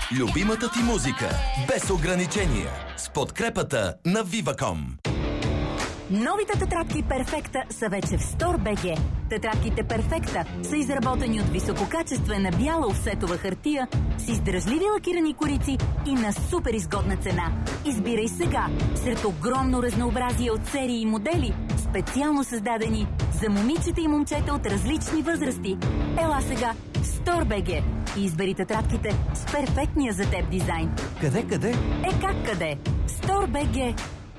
Любимата ти музика без ограничения с подкрепата на Viva.com. Новите тетрадки Перфекта са вече в Store.bg. Тетрадките Перфекта са изработени от висококачествена бяла офсетова хартия с издръжливи лакирани корици и на супер изгодна цена. Избирай сега сред огромно разнообразие от серии и модели, специално създадени за момичета и момчета от различни възрасти. Ела сега в Store.bg и избери тетрадките с перфектния за теб дизайн. Къде? Как къде? Store.bg.